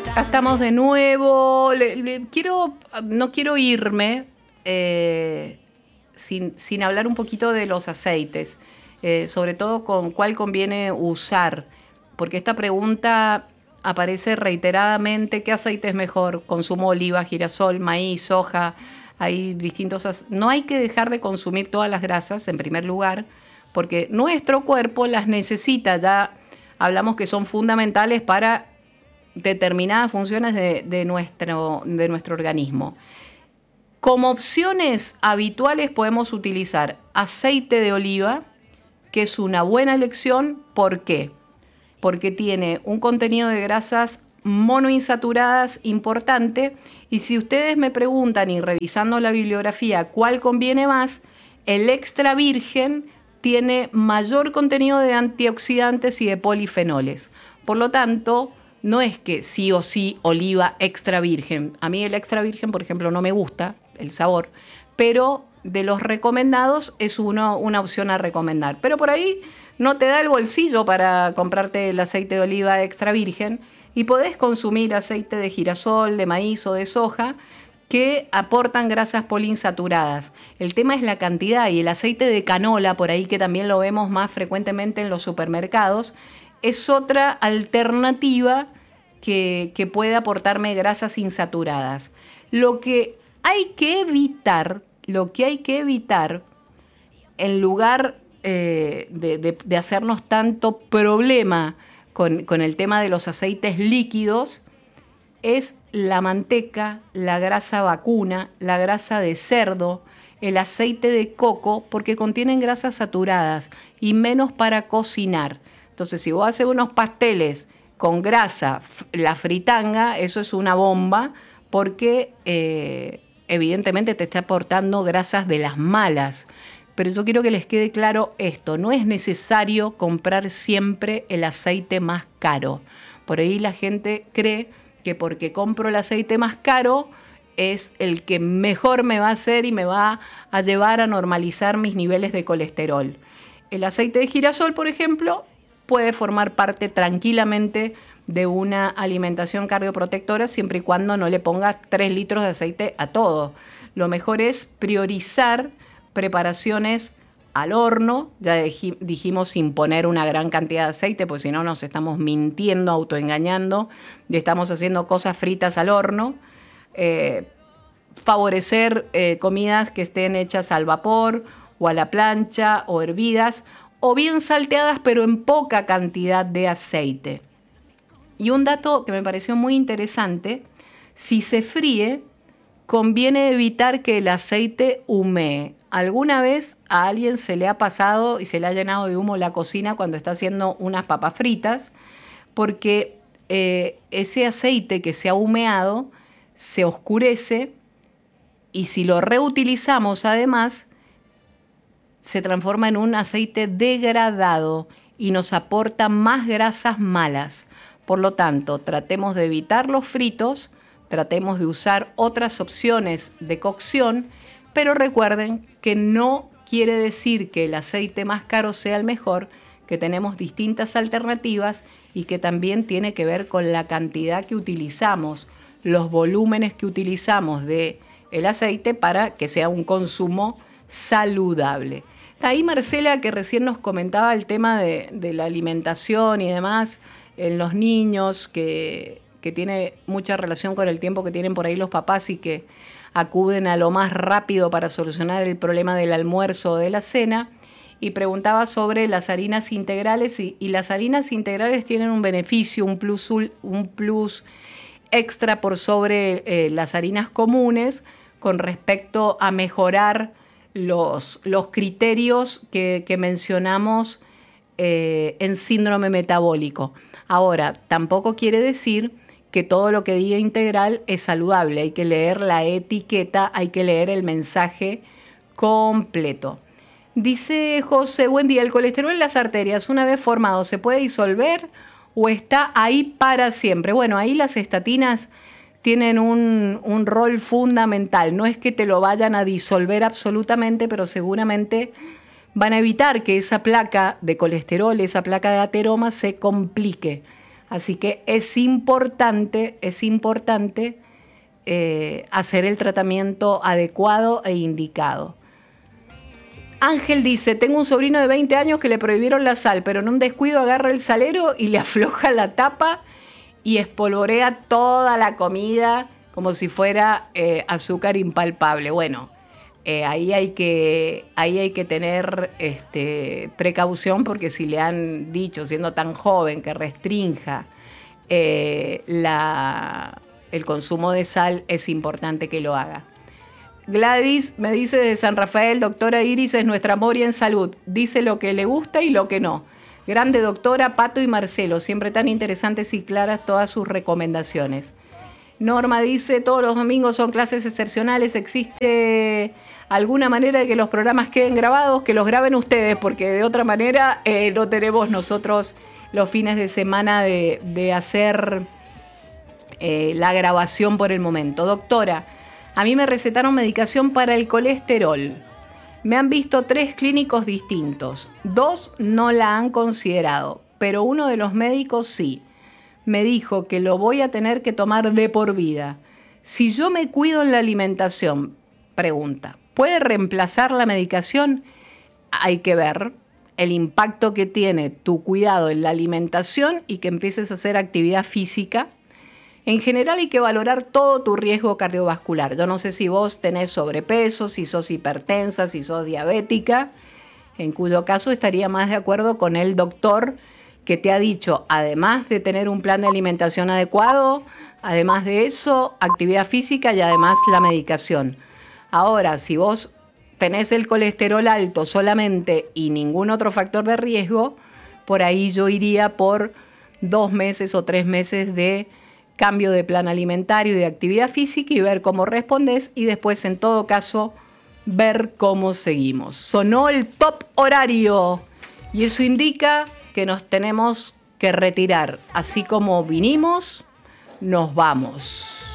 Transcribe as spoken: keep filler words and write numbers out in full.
Acá estamos de nuevo. Le, le, quiero, no quiero irme eh, sin, sin hablar un poquito de los aceites, eh, sobre todo con cuál conviene usar, porque esta pregunta aparece reiteradamente: ¿qué aceite es mejor? Consumo oliva, girasol, maíz, soja. Hay distintos. No hay que dejar de consumir todas las grasas, en primer lugar, porque nuestro cuerpo las necesita. Ya hablamos que son fundamentales para determinadas funciones de, de, nuestro, de nuestro organismo. Como opciones habituales podemos utilizar aceite de oliva, que es una buena elección. ¿Por qué? Porque tiene un contenido de grasas monoinsaturadas importante, y si ustedes me preguntan, y revisando la bibliografía, cuál conviene más, el extra virgen tiene mayor contenido de antioxidantes y de polifenoles. Por lo tanto, no es que sí o sí oliva extra virgen. A mí el extra virgen, por ejemplo, no me gusta el sabor, pero de los recomendados es uno, una opción a recomendar. Pero por ahí no te da el bolsillo para comprarte el aceite de oliva extra virgen, y podés consumir aceite de girasol, de maíz o de soja, que aportan grasas poliinsaturadas. El tema es la cantidad, y el aceite de canola, por ahí, que también lo vemos más frecuentemente en los supermercados, es otra alternativa que, que puede aportarme grasas insaturadas. Lo que hay que evitar, lo que hay que evitar, en lugar eh, de, de, de hacernos tanto problema con, con el tema de los aceites líquidos, es la manteca, la grasa vacuna, la grasa de cerdo, el aceite de coco, porque contienen grasas saturadas y menos para cocinar. Entonces, si vos haces unos pasteles con grasa, la fritanga, eso es una bomba, porque eh, evidentemente te está aportando grasas de las malas. Pero yo quiero que les quede claro esto: no es necesario comprar siempre el aceite más caro. Por ahí la gente cree que porque compro el aceite más caro es el que mejor me va a hacer y me va a llevar a normalizar mis niveles de colesterol. El aceite de girasol, por ejemplo, puede formar parte tranquilamente de una alimentación cardioprotectora, siempre y cuando no le pongas tres litros de aceite a todo. Lo mejor es priorizar preparaciones al horno. Ya dijimos sin poner una gran cantidad de aceite, porque si no nos estamos mintiendo, autoengañando, y estamos haciendo cosas fritas al horno. Eh, favorecer eh, comidas que estén hechas al vapor o a la plancha o hervidas, o bien salteadas pero en poca cantidad de aceite. Y un dato que me pareció muy interesante: si se fríe, conviene evitar que el aceite humee. ¿Alguna vez a alguien se le ha pasado y se le ha llenado de humo la cocina cuando está haciendo unas papas fritas? Porque eh, ese aceite que se ha humeado se oscurece, y si lo reutilizamos además, se transforma en un aceite degradado y nos aporta más grasas malas. Por lo tanto, tratemos de evitar los fritos, tratemos de usar otras opciones de cocción, pero recuerden que no quiere decir que el aceite más caro sea el mejor, que tenemos distintas alternativas y que también tiene que ver con la cantidad que utilizamos, los volúmenes que utilizamos de el aceite para que sea un consumo saludable. Está ahí Marcela, que recién nos comentaba el tema de, de la alimentación y demás en los niños, que, que tiene mucha relación con el tiempo que tienen por ahí los papás y que acuden a lo más rápido para solucionar el problema del almuerzo o de la cena, y preguntaba sobre las harinas integrales, y, y las harinas integrales tienen un beneficio, un plus, un plus extra por sobre eh, las harinas comunes, con respecto a mejorar los, los criterios que, que mencionamos eh, en síndrome metabólico. Ahora, tampoco quiere decir que todo lo que diga integral es saludable. Hay que leer la etiqueta, hay que leer el mensaje completo. Dice José: buen día, ¿el colesterol en las arterias, una vez formado, se puede disolver o está ahí para siempre? Bueno, ahí las estatinas tienen un, un rol fundamental. No es que te lo vayan a disolver absolutamente, pero seguramente van a evitar que esa placa de colesterol, esa placa de ateroma, se complique. Así que es importante, es importante eh, hacer el tratamiento adecuado e indicado. Ángel dice, tengo un sobrino de veinte años que le prohibieron la sal, pero en un descuido agarra el salero y le afloja la tapa y espolvorea toda la comida como si fuera eh, azúcar impalpable. Bueno, eh, ahí, hay que, ahí hay que tener este, precaución, porque si le han dicho, siendo tan joven, que restrinja eh, la, el consumo de sal, es importante que lo haga. Gladys me dice de San Rafael, doctora Iris es nuestra Moria en salud. Dice lo que le gusta y lo que no. Grande doctora, Pato y Marcelo, siempre tan interesantes y claras todas sus recomendaciones. Norma dice, todos los domingos son clases excepcionales, ¿existe alguna manera de que los programas queden grabados? Que los graben ustedes, porque de otra manera eh, no tenemos nosotros los fines de semana de, de hacer eh, la grabación por el momento. Doctora, a mí me recetaron medicación para el colesterol. Me han visto tres clínicos distintos. Dos no la han considerado, pero uno de los médicos sí. Me dijo que lo voy a tener que tomar de por vida. Si yo me cuido en la alimentación, pregunta, ¿puede reemplazar la medicación? Hay que ver el impacto que tiene tu cuidado en la alimentación y que empieces a hacer actividad física. En general hay que valorar todo tu riesgo cardiovascular. Yo no sé si vos tenés sobrepeso, si sos hipertensa, si sos diabética, en cuyo caso estaría más de acuerdo con el doctor que te ha dicho, además de tener un plan de alimentación adecuado, además de eso, actividad física y además la medicación. Ahora, si vos tenés el colesterol alto solamente y ningún otro factor de riesgo, por ahí yo iría por dos meses o tres meses de cambio de plan alimentario y de actividad física y ver cómo respondes y después, en todo caso, ver cómo seguimos. Sonó el top horario y eso indica que nos tenemos que retirar. Así como vinimos, nos vamos.